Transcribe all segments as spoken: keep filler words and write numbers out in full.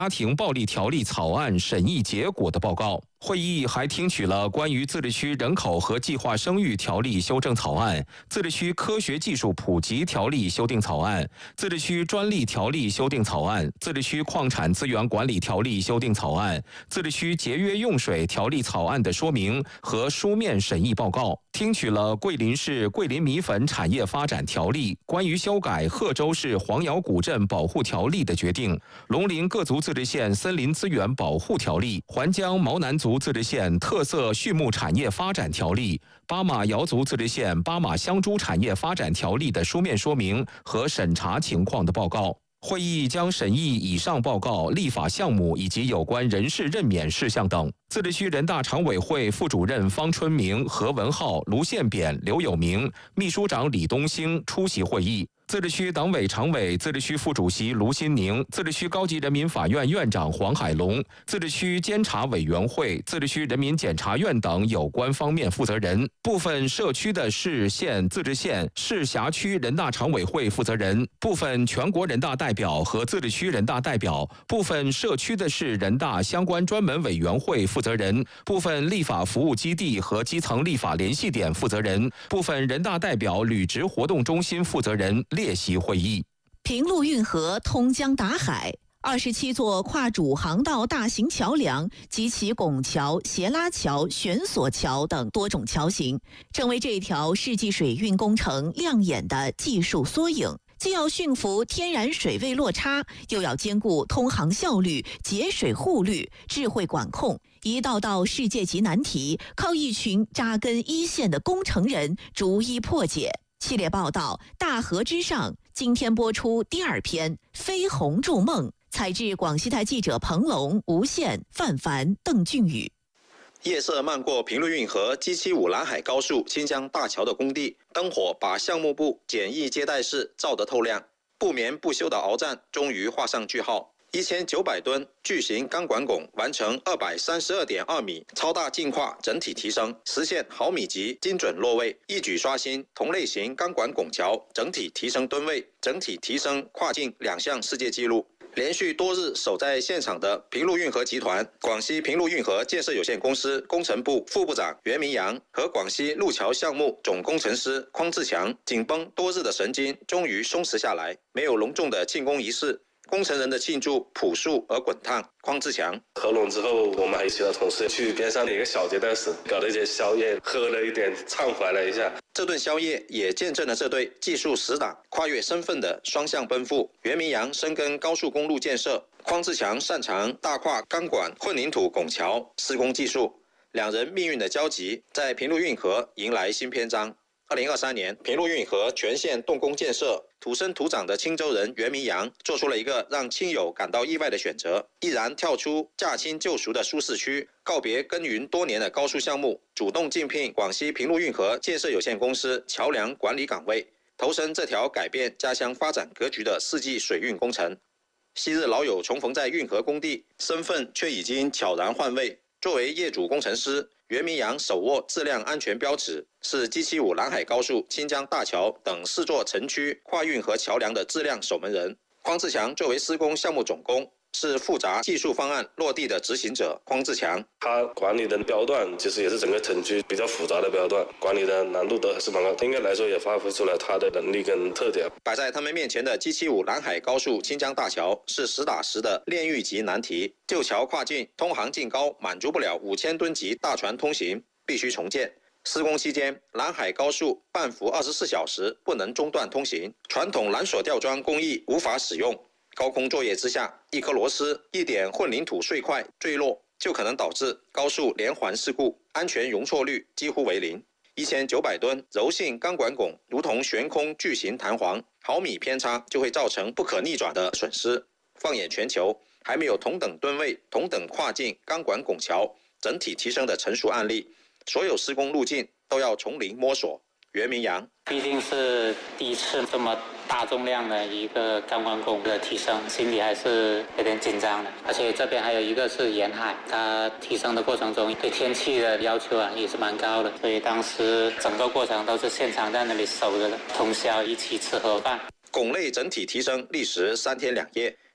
家庭暴力条例草案审议结果的报告。会议还听取了关于自治区人口和计划生育条例修正草案、自治区科学技术普及条例修订草案、自治区专利条例修订草案、自治区矿产资源管理条例修订草案、自治区节约用水条例草案的说明和书面审议报告。听取了桂林市桂林米粉产业发展条例关于修改贺州市黄窑古镇保护条例的决定、龙陵各族自治县森林资源保护条例、环江毛南族自治县特色畜牧产业发展条例、巴马瑶族自治县巴马香猪产业发展条例的书面说明和审查情况的报告。会议将审议以上报告、立法项目以及有关人事任免事项等。自治区人大常委会副主任方春明、何文浩、卢宪扁、刘有明，秘书长李东兴出席会议。自治区党委常委、自治区副主席卢新宁，自治区高级人民法院院长黄海龙，自治区监察委员会、自治区人民检察院等有关方面负责人，部分社区的市县自治县、市辖区人大常委会负责人，部分全国人大代表和自治区人大代表，部分社区的市人大相关专门委员会负责人，部分立法服务基地和基层立法联系点负责人，部分人大代表履职活动中心负责人列席会议。 平陆运河通江达海，二十七座跨主航道大型桥梁及其拱桥、斜拉桥、悬索桥等多种桥型，成为这条世纪水运工程亮眼的技术缩影。既要驯服天然水位落差，又要兼顾通航效率、节水护率、智慧管控，一道道世界级难题，靠一群扎根一线的工程人逐一破解。系列报道《大河之上》今天播出第二篇《飞鸿筑梦》，采自广西台记者彭龙、吴宪、范凡、邓俊宇。 夜色漫过平陆运河 G 七十五 蓝海高速清江大桥的工地，灯火把项目部简易接待室照得透亮。不眠不休的鏖战终于画上句号。一千九百吨巨型钢管拱完成 二百三十二点二米超大进化整体提升，实现毫米级精准落位，一举刷新同类型钢管拱桥整体提升吨位、整体提升跨境两项世界纪录。连续多日守在现场的平陆运河集团、广西平陆运河建设有限公司工程部副部长袁明阳和广西路桥项目总工程师匡志强，紧绷多日的神经终于松弛下来。没有隆重的庆功仪式，工程人的庆祝朴素而滚烫。匡志强合拢之后，我们还有其他同事去边上的一个小接待室搞了一些宵夜，喝了一点，畅怀了一下。 这顿宵夜也见证了这对技术死党跨越身份的双向奔赴。袁明阳深耕高速公路建设，匡志强擅长大跨钢管混凝土拱桥施工技术，两人命运的交集在平陆运河迎来新篇章。二零二三年，平陆运河全线动工建设，土生土长的青州人袁明阳做出了一个让亲友感到意外的选择，毅然跳出驾轻就熟的舒适区，告别耕耘多年的高速项目，主动竞聘广西平陆运河建设有限公司桥梁管理岗位，投身这条改变家乡发展格局的世纪水运工程。昔日老友重逢在运河工地，身份却已经悄然换位。作为业主工程师，袁明阳手握质量安全标尺，是 G 七十五 蓝海高速、清江大桥等四座城区跨运河桥梁的质量守门人。匡志强作为施工项目总工，是复杂技术方案落地的执行者。匡志强他管理的标段其实也是整个城区比较复杂的标段，管理的难度都还是蛮高，应该来说也发挥出来他的能力跟特点。 摆在他们面前的 G 七十五 蓝海高速清江大桥是实打实的炼狱级难题，旧桥跨境通航净高满足不了五千吨级大船通行，必须重建。施工期间，蓝海高速半幅二十四小时不能中断通行，传统缆索吊装工艺无法使用。高空作业之下，一颗螺丝、一点混凝土碎块坠落，就可能导致高速连环事故，安全容错率几乎为零。一千九百吨柔性钢管拱如同悬空巨型弹簧，毫米偏差就会造成不可逆转的损失。放眼全球，还没有同等吨位、同等跨境钢管拱桥整体提升的成熟案例。所有施工路径都要从零摸索。袁明阳毕竟是第一次这么大重量的一个钢管拱的提升，心里还是有点紧张的。而且这边还有一个是沿海，它提升的过程中对天气的要求啊也是蛮高的，所以当时整个过程都是现场在那里守着的，通宵一起吃盒饭。 拱类整体提升历时三天两夜。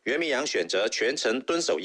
袁明阳选择全程蹲守